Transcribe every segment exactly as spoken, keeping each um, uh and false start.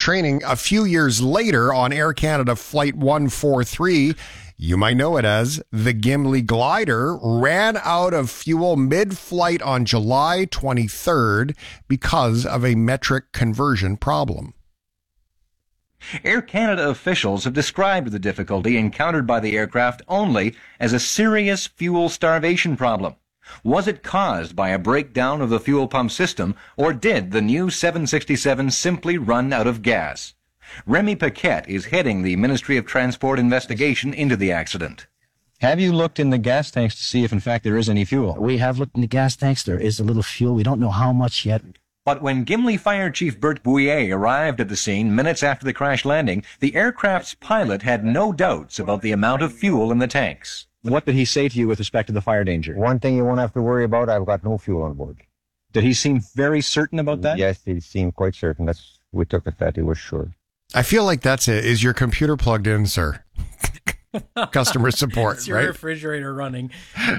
training a few years later on Air Canada Flight one forty-three. You might know it as the Gimli glider ran out of fuel mid-flight on July twenty-third because of a metric conversion problem. Air Canada officials have described the difficulty encountered by the aircraft only as a serious fuel starvation problem. Was it caused by a breakdown of the fuel pump system, or did the new seven sixty-seven simply run out of gas? Remy Paquette is heading the Ministry of Transport investigation into the accident. Have you looked in the gas tanks to see if, in fact, there is any fuel? We have looked in the gas tanks. There is a little fuel. We don't know how much yet. But when Gimli Fire Chief Bert Bouillet arrived at the scene minutes after the crash landing, the aircraft's pilot had no doubts about the amount of fuel in the tanks. What did he say to you with respect to the fire danger? One thing you won't have to worry about, I've got no fuel on board. Did he seem very certain about that? Yes, he seemed quite certain. That's we took it that he was sure. I feel like that's it. Is your computer plugged in, sir? Customer support, it's your right? refrigerator running.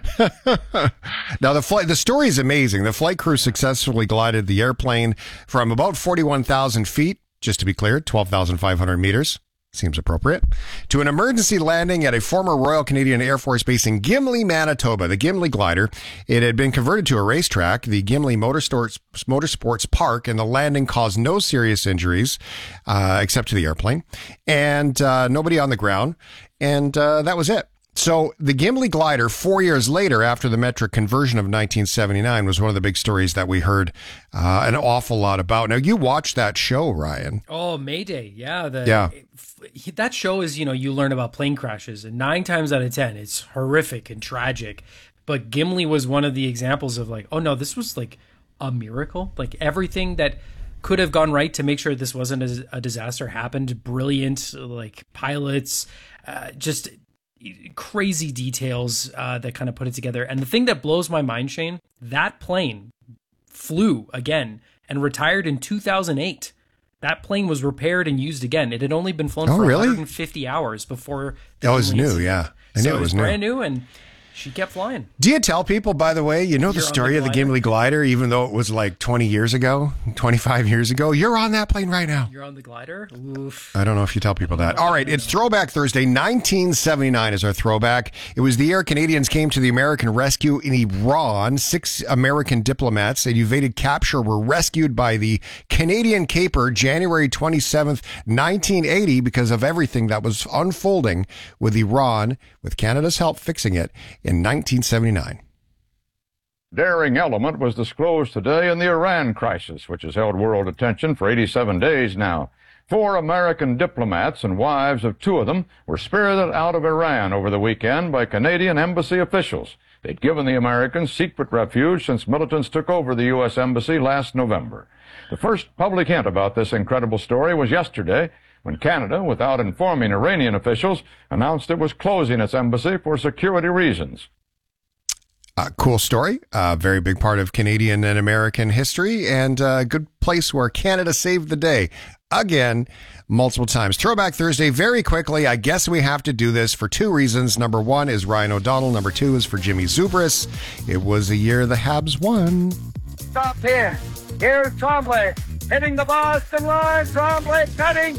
Now, the flight, the story is amazing. The flight crew successfully glided the airplane from about forty-one thousand feet, just to be clear, twelve thousand five hundred meters. Seems appropriate. To an emergency landing at a former Royal Canadian Air Force base in Gimli, Manitoba. The Gimli glider, it had been converted to a racetrack, the Gimli Motorsports, Motorsports Park, and the landing caused no serious injuries, uh, except to the airplane, and uh, nobody on the ground, and uh, that was it. So the Gimli glider, four years later, after the metric conversion of nineteen seventy-nine, was one of the big stories that we heard uh, an awful lot about. Now, you watched that show, Ryan. Oh, Mayday. Yeah. The, yeah. It, that show is, you know, you learn about plane crashes, and nine times out of ten, it's horrific and tragic. But Gimli was one of the examples of like, oh, no, this was like a miracle. Like everything that could have gone right to make sure this wasn't a, a disaster happened. Brilliant, like pilots, uh, just crazy details uh, that kind of put it together. And the thing that blows my mind, Shane, that plane flew again and retired in two thousand eight. That plane was repaired and used again. It had only been flown oh, for really? one hundred fifty hours before. That was new, yeah. I so knew it was, was brand new. new, and she kept flying. Do you tell people, by the way, you know the You're story the of the Gimli glider, even though it was like twenty years ago, twenty-five years ago? You're on that plane right now. You're on the glider? Oof. I don't know if you tell people that. All right, it's Throwback Thursday. nineteen seventy-nine is our throwback. It was the year Canadians came to the American rescue in Iran. Six American diplomats that evaded capture were rescued by the Canadian Caper January twenty-seventh, nineteen eighty, because of everything that was unfolding with Iran, with Canada's help fixing it in nineteen seventy-nine. Daring element was disclosed today in the Iran crisis, which has held world attention for eighty-seven days now. Four American diplomats and wives of two of them were spirited out of Iran over the weekend by Canadian embassy officials. They'd given the Americans secret refuge since militants took over the U S embassy last November. The first public hint about this incredible story was yesterday, when Canada, without informing Iranian officials, announced it was closing its embassy for security reasons. Uh, cool story. A uh, very big part of Canadian and American history, and a good place where Canada saved the day again, multiple times. Throwback Thursday, very quickly. I guess we have to do this for two reasons. Number one is Ryan O'Donnell. Number two is for Jimmy Zubris. It was a year the Habs won. Stop here. Here's Tremblay hitting the Boston line. Tremblay cutting.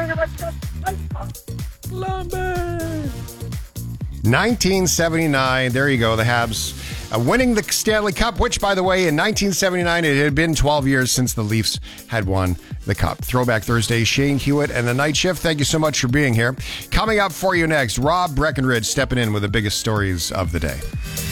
nineteen seventy-nine. There you go. The Habs uh, winning the Stanley Cup, which, by the way, in nineteen seventy-nine, it had been twelve years since the Leafs had won the Cup. Throwback Thursday, Shane Hewitt and the Night Shift. Thank you so much for being here. Coming up for you next, Rob Breckenridge stepping in with the biggest stories of the day.